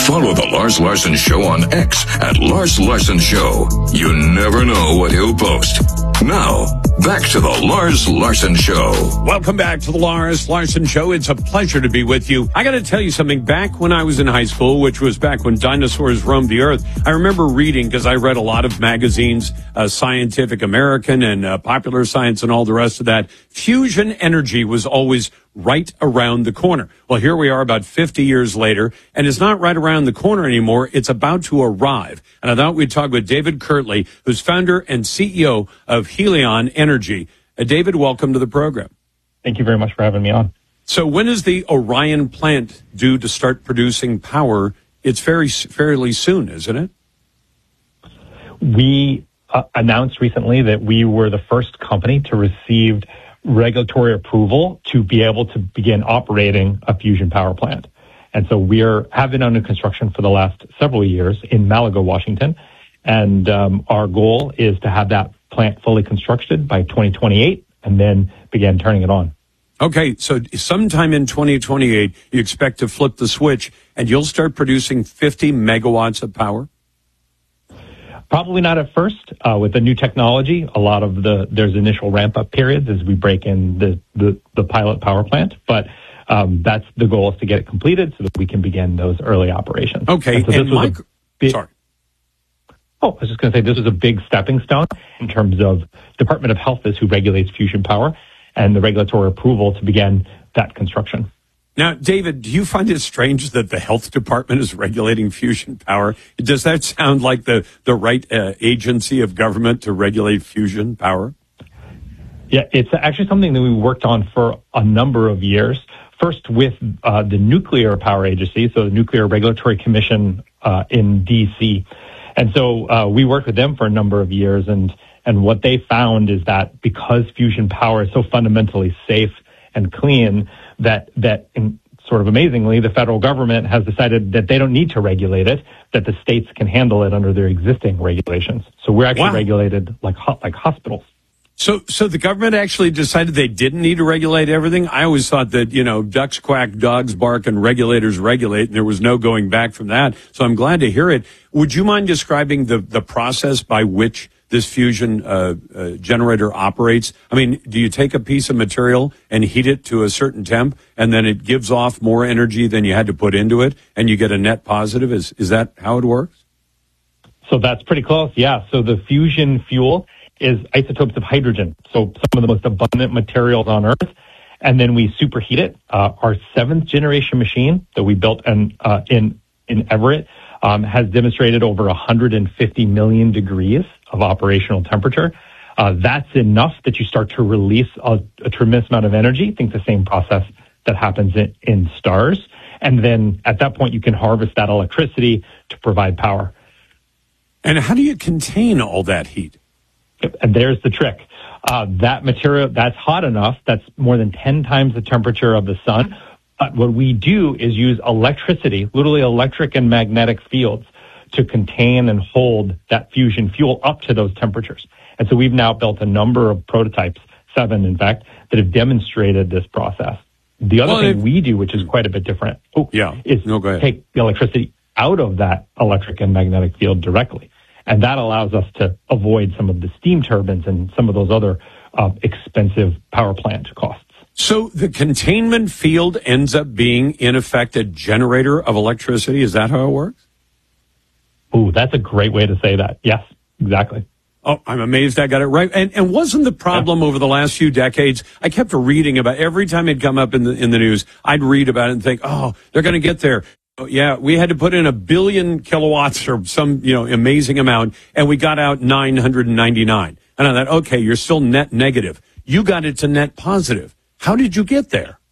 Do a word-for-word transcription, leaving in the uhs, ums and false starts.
Follow The Lars Larson Show on X at Lars Larson Show. You never know what he'll post. Now, back to The Lars Larson Show. Welcome back to The Lars Larson Show. It's a pleasure to be with you. I got to tell you something. Back when I was in high school, which was back when dinosaurs roamed the earth, I remember reading, because I read a lot of magazines, uh, Scientific American and uh, Popular Science and all the rest of that. Fusion energy was always right around the corner. Well, here we are about fifty years later, and it's not right around the corner anymore. It's about to arrive. And I thought we'd talk with David Kirtley, who's founder and C E O of Helion Energy. Uh, David, welcome to the program. Thank you very much for having me on. So when is the Orion plant due to start producing power? It's very, fairly soon, isn't it? We uh, announced recently that we were the first company to receive regulatory approval to be able to begin operating a fusion power plant. And so we are have been under construction for the last several years in Malaga, Washington. And um, our goal is to have that plant fully constructed by twenty twenty-eight and then begin turning it on. Okay, so sometime in twenty twenty-eight, you expect to flip the switch and you'll start producing fifty megawatts of power? Probably not at first. Uh, with the new technology, a lot of the, there's initial ramp up periods as we break in the, the, the pilot power plant. But um, that's the goal, is to get it completed so that we can begin those early operations. Okay. And so and this was Mike, a big, sorry. Oh, I was just going to say this was a big stepping stone in terms of Department of Health is who regulates fusion power, and the regulatory approval to begin that construction. Now, David, do you find it strange that the health department is regulating fusion power? Does that sound like the, the right uh, agency of government to regulate fusion power? Yeah, it's actually something that we worked on for a number of years. First with uh, the Nuclear Power Agency, so the Nuclear Regulatory Commission uh, in D C. And so uh, we worked with them for a number of years, and, and what they found is that because fusion power is so fundamentally safe and clean, that that in, sort of amazingly, the federal government has decided that they don't need to regulate it, that the states can handle it under their existing regulations. So we're actually Wow. regulated like like hospitals. So, so the government actually decided they didn't need to regulate everything? I always thought that, you know, ducks quack, dogs bark, and regulators regulate, and there was no going back from that. So I'm glad to hear it. Would you mind describing the, the process by which this fusion uh, uh, generator operates? I mean, do you take a piece of material and heat it to a certain temp, and then it gives off more energy than you had to put into it, and you get a net positive? Is is that how it works? So that's pretty close, yeah. So the fusion fuel is isotopes of hydrogen, so some of the most abundant materials on Earth, and then we superheat it. Uh, our seventh generation machine that we built in uh, in in Everett um, has demonstrated over one hundred fifty million degrees of operational temperature. Uh, that's enough that you start to release a, a tremendous amount of energy. Think the same process that happens in, in stars, and then at that point you can harvest that electricity to provide power. And how do you contain all that heat? And there's the trick. Uh, that material, that's hot enough, that's more than ten times the temperature of the sun. But what we do is use electricity, literally electric and magnetic fields, to contain and hold that fusion fuel up to those temperatures. And so we've now built a number of prototypes, seven in fact, that have demonstrated this process. The other well, thing if, we do, which is quite a bit different, oh, yeah. is no, go ahead. take the electricity out of that electric and magnetic field directly. And that allows us to avoid some of the steam turbines and some of those other uh, expensive power plant costs. So the containment field ends up being, in effect, a generator of electricity. Is that how it works? Ooh, that's a great way to say that. Yes, exactly. Oh, I'm amazed I got it right. And, and wasn't the problem yeah. over the last few decades, I kept reading about, every time it'd come up in the, in the news, I'd read about it and think, oh, they're going to get there. Oh, yeah, we had to put in a billion kilowatts or some, you know, amazing amount, and we got out nine hundred ninety-nine. And I thought, okay, you're still net negative. You got it to net positive. How did you get there?